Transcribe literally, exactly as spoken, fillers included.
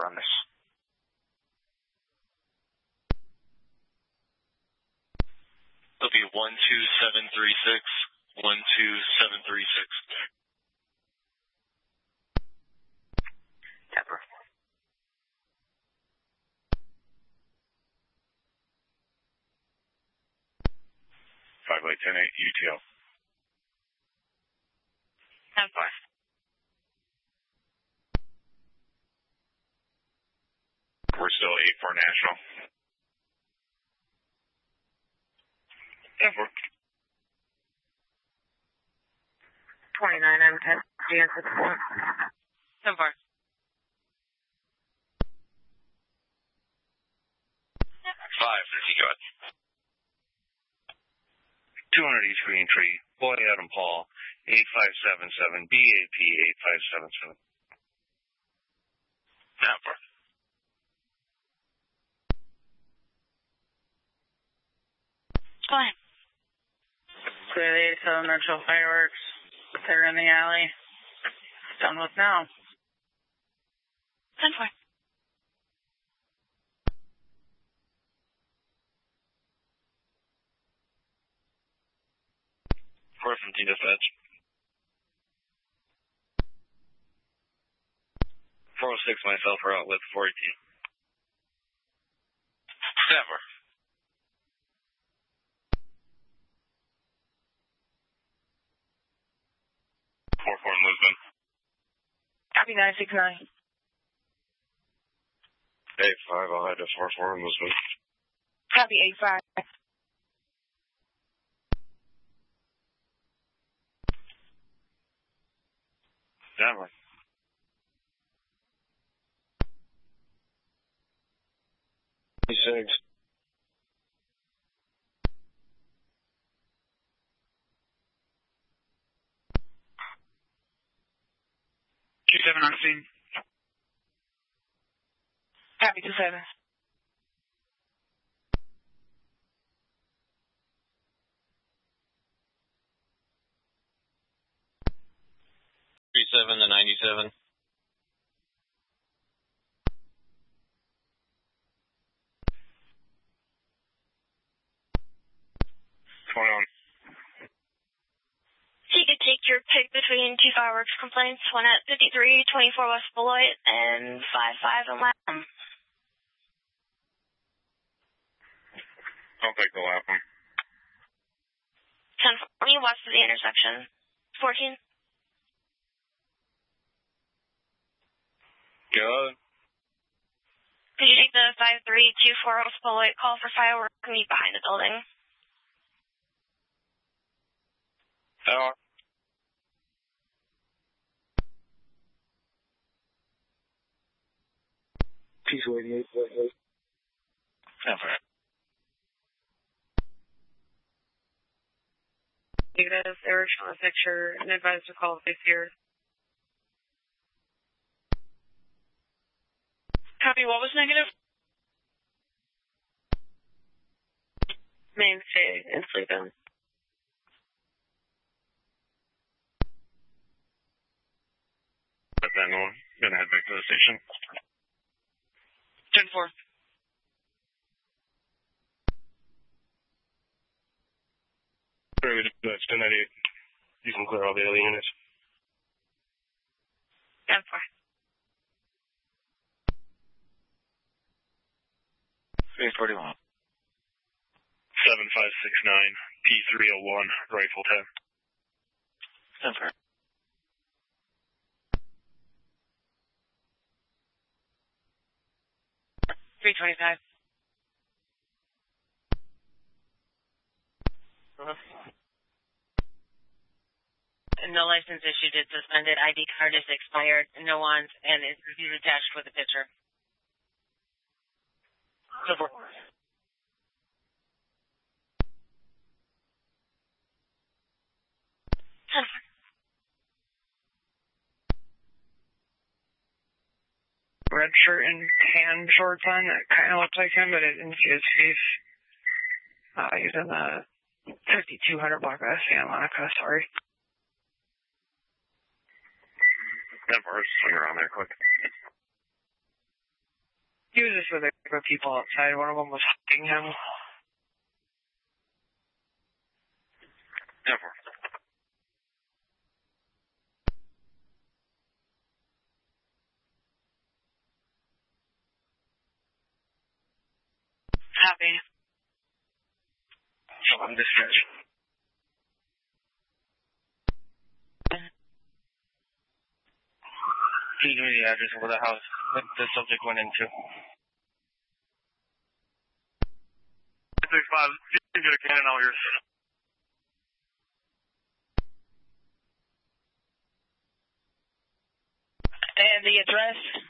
over on this. It'll be one two seven three six, one two seven three six. Denver. five eight ten eight U T L. ten four. We're still eight four National. ten four. twenty-nine, I'm ten. The answer to one. ten four. five, thirty, go ahead. two hundred East Green Tree, Boy Adam Paul, eight five seven seven, B A P eight five seven seven. Denver. Go ahead. Clearly, eighty-seven Metro Fireworks. They're in the alley. Done with now. ten four. four from T dispatch. four oh six myself are out with four eighteen. Denver. four four in Lisbon. Copy nine six nine. eight five, I'll head to four four in Lisbon. Copy eight five. Denver. six. two seven on scene. Copy two seven. three seven to ninety-seven. twenty-one. So you could take your pick between two fireworks complaints, one at fifty-three twenty-four West Beloit and five five in Lapham. I'll take the Lapham. ten forty west of the intersection. fourteen. Good. Could you take the five three two four West Beloit call for fireworks meet behind the building? Tower. P two eighty-eight, Denver. Negative. They were showing a picture and advised to call this year. Copy, what was negative? Mainstay and sleep in. But then we're gonna head back to the station. ten four. That's ten ninety-eight. You can clear all the other units. ten four. three forty-one. seven five six nine, P three oh one, Rifle ten. Denver. three twenty-five. No license issued is suspended. I D card is expired. No one's, and is attached with a picture. So red shirt and tan shorts on. It kind of looked like him, but it didn't see his face. Uh, he's in the fifty-two hundred block of Santa Monica. Sorry. Denver, swing around there quick. He was just with a group of people outside. One of them was hugging him. Never. Happy. So I'm dispatch. Can you give me the address of the house that the subject went into? six five, you get a cannon out here. And the address?